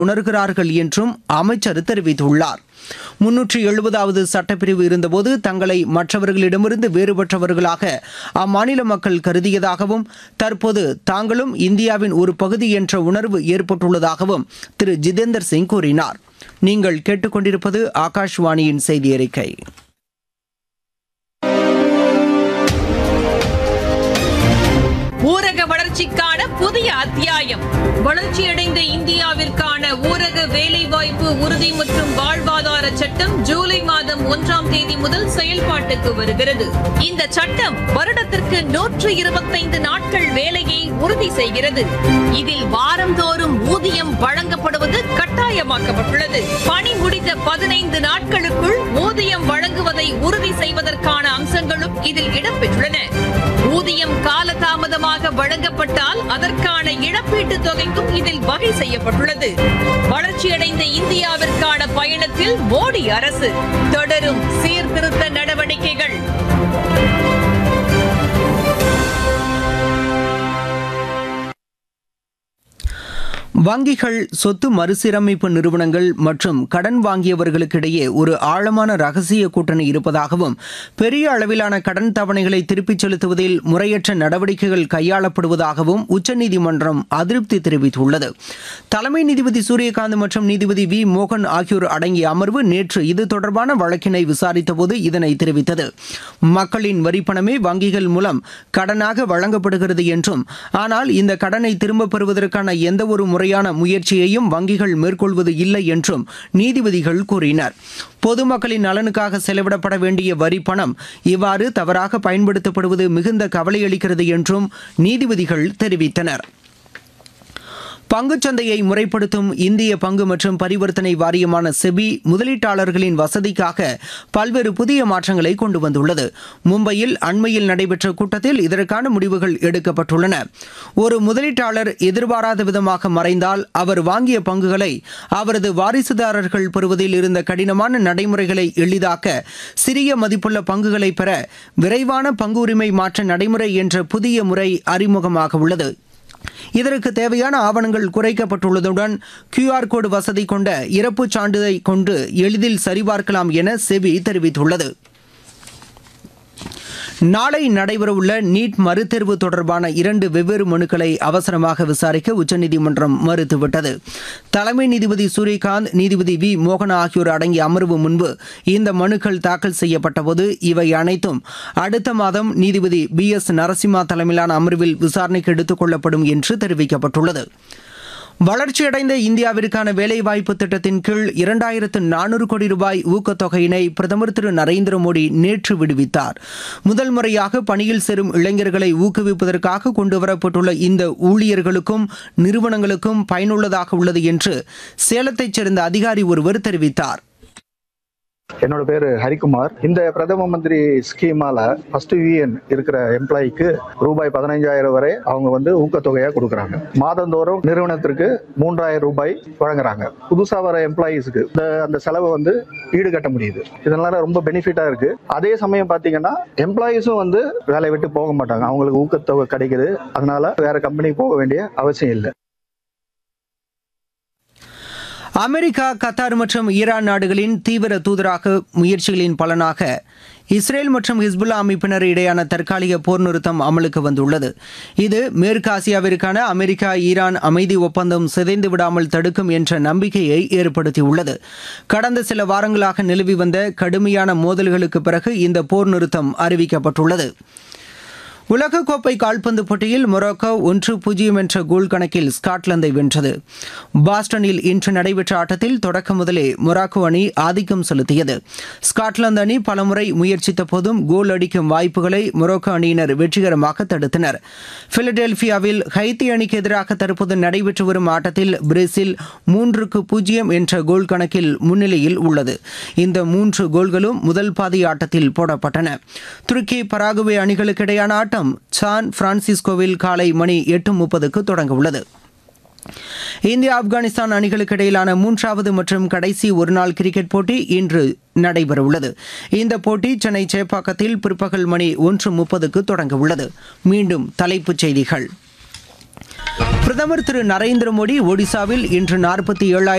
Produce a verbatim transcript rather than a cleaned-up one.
உணர்கிறார்கள் என்றும் அமைச்சர் தெரிவித்துள்ளார். முன்னூற்றி எழுபதாவது சட்டப்பிரிவு இருந்தபோது தங்களை மற்றவர்களிடமிருந்து வேறுபட்டவர்களாக அம்மாநில மக்கள் கருதியதாகவும் தற்போது தாங்களும் இந்தியாவின் ஒரு பகுதி என்ற உணர்வு ஏற்பட்டுள்ளதாகவும் திரு ஜிதேந்தர் சிங் கூறினார். நீங்கள் கேட்டுக்கொண்டிருப்பது ஆகாஷ்வாணியின் செய்தி அறிக்கை. ஊரக வளர்ச்சிக்கான புதிய அத்தியாயம். வளர்ச்சியடைந்த இந்தியாவிற்கான ஊரக வேலைவாய்ப்பு உறுதி மற்றும் வாழ்வாதார சட்டம் ஜூலை மாதம் ஒன்றாம் தேதி முதல் செயல்பாட்டுக்கு வருகிறது. இந்த சட்டம் வருடத்திற்கு நூற்று இருபத்தைந்து நாட்கள் வேலையை உறுதி செய்கிறது. இதில் வாரந்தோறும் ஊதியம் வழங்கப்படுவது கட்டாயமாக்கப்பட்டுள்ளது. பணி முடிந்த பதினைந்து நாட்களுக்குள் ஊதியம் வழங்குவதை உறுதி செய்வதற்கான அம்சங்களும் இதில் இடம்பெற்றுள்ளன. ஊதியம் காலதாமதமாக வழங்கப்பட்டால் அதற்கான இழப்பீட்டுத் தொகைக்கும் இதில் வகை செய்யப்பட்டுள்ளது. வளர்ச்சியடைந்த இந்தியாவிற்கான பயணத்தில் மோடி அரசு தொடரும் சீர்திருத்த நடவடிக்கைகள். வங்கிகள், சொத்து மறுசீரமைப்பு நிறுவனங்கள் மற்றும் கடன் வாங்கியவர்களுக்கிடையே ஒரு ஆழமான ரகசிய கூட்டணி இருப்பதாகவும் பெரிய அளவிலான கடன் தவணைகளை திருப்பிச் செலுத்துவதில் முறையற்ற நடவடிக்கைகள் கையாளப்படுவதாகவும் உச்சநீதிமன்றம் அதிருப்தி தெரிவித்துள்ளது. தலைமை நீதிபதி சூரியகாந்த் மற்றும் நீதிபதி வி மோகன் ஆகியோர் அடங்கிய அமர்வு நேற்று இது தொடர்பான வழக்கினை விசாரித்தபோது இதனை தெரிவித்தது. மக்களின் வரிப்பணமே வங்கிகள் மூலம் கடனாக வழங்கப்படுகிறது என்றும், ஆனால் இந்த கடனை திரும்பப் பெறுவதற்கான எந்தவொரு முறையான முயற்சியையும் வங்கிகள் மேற்கொள்வது இல்லை என்றும் நீதிபதிகள் கூறினர். பொதுமக்களின் நலனுக்காக செலவிடப்பட வேண்டிய வரி பணம் இவ்வாறு தவறாக பயன்படுத்தப்படுவது மிகுந்த கவலையளிக்கிறது என்றும் நீதிபதிகள் தெரிவித்தனர். பங்குச்சந்தையை முறைப்படுத்தும் இந்திய பங்கு மற்றும் பரிவர்த்தனை வாரியமான செபி முதலீட்டாளர்களின் வசதிக்காக பல்வேறு புதிய மாற்றங்களை கொண்டு வந்துள்ளது. மும்பையில் அண்மையில் நடைபெற்ற கூட்டத்தில் இதற்கான முடிவுகள் எடுக்கப்பட்டுள்ளன. ஒரு முதலீட்டாளர் எதிர்பாராத விதமாக மறைந்தால் அவர் வாங்கிய பங்குகளை அவரது வாரிசுதாரர்கள் பெறுவதில் இருந்த கடினமான நடைமுறைகளை எளிதாக்க சிறிய மதிப்புள்ள பங்குகளை பெற விரைவான பங்கு உரிமை மாற்ற நடைமுறை என்ற புதிய முறை அறிமுகமாக உள்ளது. இதற்கு தேவையான ஆவணங்கள் குறைக்கப்பட்டுள்ளதுடன் கியூஆர் கோடு வசதி கொண்ட இறப்புச் சான்றிதழை கொண்டு எளிதில் சரிபார்க்கலாம் என செபி தெரிவித்துள்ளது. நாளை நடைபெறவுள்ள நீட் மறுதேர்வு தொடர்பான இரண்டு வெவ்வேறு மனுக்களை அவசரமாக விசாரிக்க உச்சநீதிமன்றம் மறுத்துவிட்டது. தலைமை நீதிபதி சூரியகாந்த், நீதிபதி வி மோகன் ஆகியோர் அடங்கிய அமர்வு முன்பு இந்த மனுக்கள் தாக்கல் செய்யப்பட்டபோது இவை அனைத்தும் அடுத்த மாதம் நீதிபதி பி எஸ் நரசிம்மா தலைமையிலான அமர்வில் விசாரணைக்கு எடுத்துக் கொள்ளப்படும் என்று தெரிவிக்கப்பட்டுள்ளது. வளர்ச்சியடைந்த இந்தியாவிற்கான வேலைவாய்ப்பு திட்டத்தின் கீழ் இரண்டாயிரத்து நானூறு கோடி ரூபாய் ஊக்கத்தொகையினை பிரதமர் திரு நரேந்திர மோடி நேற்று விடுவித்தார். முதல் முறையாக பணியில் சேரும் இளைஞர்களை ஊக்குவிப்பதற்காக கொண்டுவரப்பட்டுள்ள இந்த ஊழியர்களுக்கும் நிறுவனங்களுக்கும் பயனுள்ளதாக உள்ளது என்று சேலத்தைச் சேர்ந்த அதிகாரி ஒருவர் தெரிவித்தார். என்னோட பேரு ஹரிக்குமார். இந்த பிரதம மந்திரி ஸ்கீமால ஃபர்ஸ்ட் யூஎன் இருக்கிற எம்ப்ளாய்க்கு ரூபாய் பதினைஞ்சாயிரம் வரை அவங்க வந்து ஊக்கத்தொகையா கொடுக்கறாங்க. மாதந்தோறும் நிறுவனத்திற்கு மூன்றாயிரம் ரூபாய் வழங்குறாங்க. புதுசா வர எம்ப்ளாயிஸ்க்கு அந்த செலவை வந்து ஈடுகட்ட முடியுது. இதனால ரொம்ப பெனிஃபிட்டா இருக்கு. அதே சமயம் பாத்தீங்கன்னா எம்ப்ளாயிஸும் வந்து வேலையை விட்டு போக மாட்டாங்க. அவங்களுக்கு ஊக்கத்தொகை கிடைக்குது. அதனால வேற கம்பெனிக்கு போக வேண்டிய அவசியம் இல்லை. அமெரிக்கா, கத்தார் மற்றும் ஈரான் நாடுகளின் தீவிர தூதராக முயற்சிகளின் பலனாக இஸ்ரேல் மற்றும் ஹிஸ்புல்லா அமைப்பினர் இடையான தற்காலிக போர் நிறுத்தம் அமலுக்கு வந்துள்ளது. இது மேற்கு ஆசியாவிற்கான அமெரிக்கா ஈரான் அமைதி ஒப்பந்தம் சிதைந்து விடாமல் தடுக்கும் என்ற நம்பிக்கையை ஏற்படுத்தியுள்ளது. கடந்த சில வாரங்களாக நிலவி வந்த கடுமையான மோதல்களுக்கு பிறகு இந்த போர் நிறுத்தம் அறிவிக்கப்பட்டுள்ளது. உலகக்கோப்பை கால்பந்து போட்டியில் மொரோக்கோ ஒன்று பூஜ்ஜியம் என்ற கோல் கணக்கில் ஸ்காட்லாந்தை வென்றது. பாஸ்டனில் இன்று நடைபெற்ற ஆட்டத்தில் தொடக்க முதலே மொராக்கோ அணி ஆதிக்கம் செலுத்தியது. ஸ்காட்லாந்து அணி பலமுறை முயற்சித்த போதும் கோல் அடிக்கும் வாய்ப்புகளை மொரோக்கோ அணியினர் வெற்றிகரமாக தடுத்தனர். பிலடெல்பியாவில் ஹைத்தி அணிக்கு எதிராக தற்போது நடைபெற்று வரும் ஆட்டத்தில் பிரேசில் மூன்றுக்கு பூஜ்ஜியம் என்ற கோல் கணக்கில் முன்னிலையில் உள்ளது. இந்த மூன்று கோல்களும் முதல் பாதி ஆட்டத்தில் போடப்பட்டன. துருக்கி, பராகுவே அணிகளுக்கு இடையான ஆட்டம் சான் பிரான்சிஸ்கோவில் காலை மணி எட்டு முப்பதுக்கு தொடங்க உள்ளது. இந்தியா, ஆப்கானிஸ்தான் அணிகளுக்கு இடையிலான மூன்றாவது மற்றும் கடைசி ஒருநாள் கிரிக்கெட் போட்டி இன்று நடைபெறவுள்ளது. இந்த போட்டி சென்னை சேப்பாக்கத்தில் பிற்பகல் மணி ஒன்று முப்பதுக்கு தொடங்க உள்ளது. மீண்டும் தலைப்புச் செய்திகள். பிரதமர் திரு நரேந்திர மோடி ஒடிசாவில் இன்று நாற்பத்தி ஏழாயிரம்